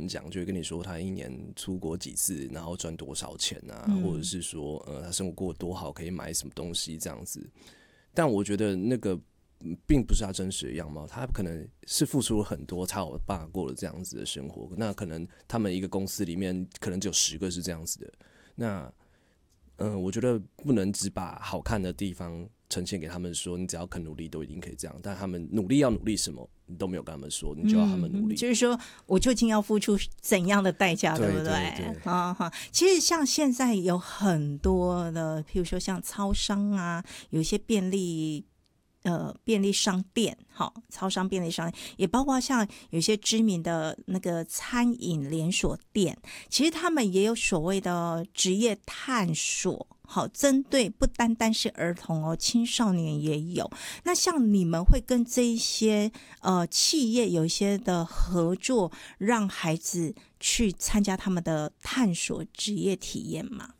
讲，就会跟你说他一年出国几次，然后赚多少钱啊，或者是说他生活过得多好，可以买什么东西这样子。但我觉得那个并不是他真实的样貌，他可能是付出了很多才有办法过了这样子的生活。那可能他们一个公司里面可能只有10个是这样子的。那我觉得不能只把好看的地方呈现给他们说，你只要肯努力都一定可以这样。但他们努力要努力什么，你都没有跟他们说，你就要他们努力。 就是说我究竟要付出怎样的代价，对不对？ 对其实像现在有很多的，譬如说像超商啊，有一些便利商店，超商便利商店，也包括像有些知名的那个餐饮连锁店，其实他们也有所谓的职业探索。好，针对不单单是儿童哦，青少年也有。那像你们会跟这一些企业有一些的合作，让孩子去参加他们的探索职业体验吗？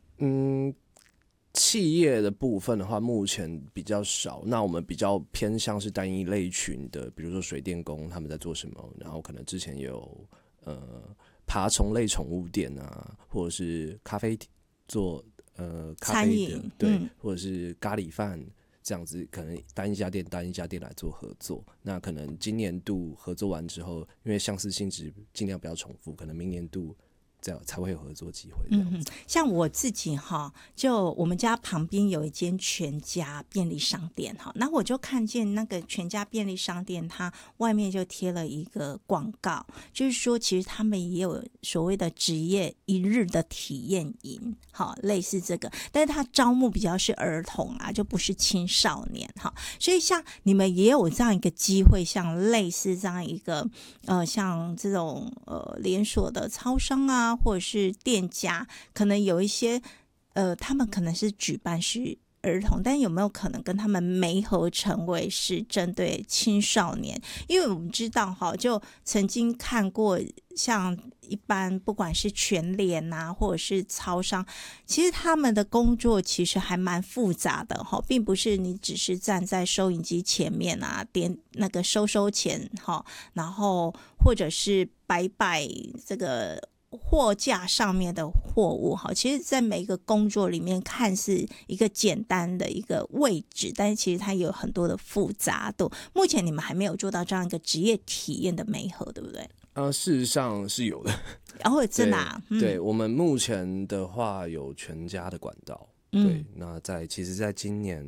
企业的部分的话，目前比较少。那我们比较偏向是单一类群的，比如说水电工他们在做什么，然后可能之前也有爬虫类宠物店啊，或者是咖啡做咖啡的，对，或者是咖喱饭这样子，可能单一家店来做合作。那可能今年度合作完之后，因为相似性质尽量不要重复，可能明年度这样才会有合作机会。 像我自己就我们家旁边有一间全家便利商店那我就看见那个全家便利商店，它外面就贴了一个广告，就是说其实他们也有所谓的职业一日的体验营，类似这个，但是它招募比较是儿童啊，就不是青少年所以像你们也有这样一个机会，像类似这样一个像这种连锁的超商啊，或者是店家，可能有一些他们可能是举办是儿童，但有没有可能跟他们媒合成为是针对青少年？因为我们知道就曾经看过像一般不管是全联啊或者是超商，其实他们的工作其实还蛮复杂的并不是你只是站在收银机前面啊点那个收钱然后或者是摆这个货架上面的货物其实在每个工作里面看似一个简单的一个位置，但是其实它有很多的复杂度。目前你们还没有做到这样一个职业体验的媒合，对不对？ 事实上是有的。 真的对，我们目前的话有全家的管道。对，那其实在今年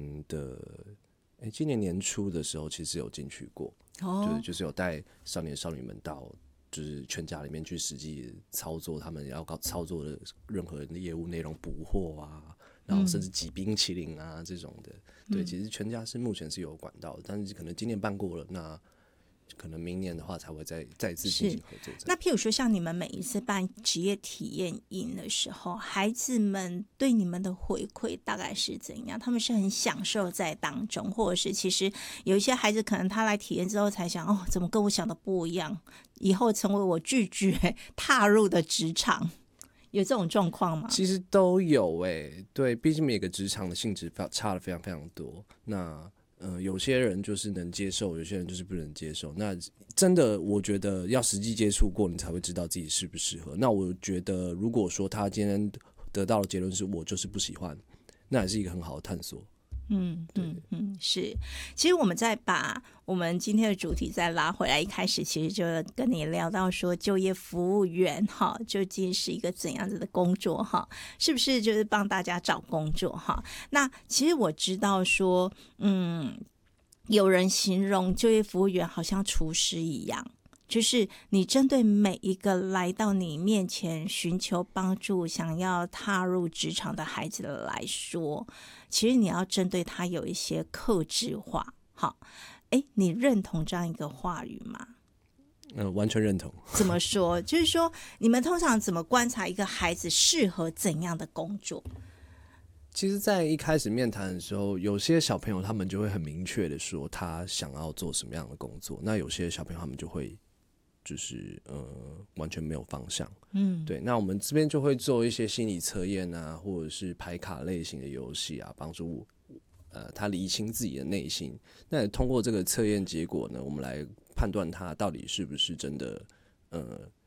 年初的时候，其实有进去过。就是有带少年少女们到就是全家里面去实际操作他们要操作的任何的业务内容，补货啊，然后甚至挤冰淇淋啊这种的。对，其实全家是目前是有管道的，但是可能今年办过了，那可能明年的话才会再次进行合作。 那譬如说像你们每一次办职业体验营的时候，孩子们对你们的回馈大概是怎样？他们是很享受在当中，或者是其实有一些孩子可能他来体验之后才想怎么跟我想的不一样，以后成为我拒绝踏入的职场，有这种状况吗？ 其实都有对，毕竟每个职场的性质差的非常非常多。那有些人就是能接受，有些人就是不能接受。那真的，我觉得要实际接触过，你才会知道自己适不适合。那我觉得，如果说他今天得到的结论是我就是不喜欢，那也是一个很好的探索。 是。其实我们再把我们今天的主题再拉回来，一开始其实就跟你聊到说就业服务员究竟是一个怎样子的工作是不是就是帮大家找工作那其实我知道说有人形容就业服务员好像厨师一样，就是你针对每一个来到你面前寻求帮助想要踏入职场的孩子来说，其实你要针对他有一些客制化。你认同这样一个话语吗？ 完全认同。 怎么说？就是说你们通常怎么观察一个孩子适合怎样的工作？ 其实在一开始面谈的时候，有些小朋友他们就会很明确的说他想要做什么样的工作，那有些小朋友他们就会就是完全没有方向。对，那我们这边就会做一些心理测验啊，或者是牌卡类型的游戏啊，帮助他厘清自己的内心。那通过这个测验结果呢，我们来判断他到底是不是真的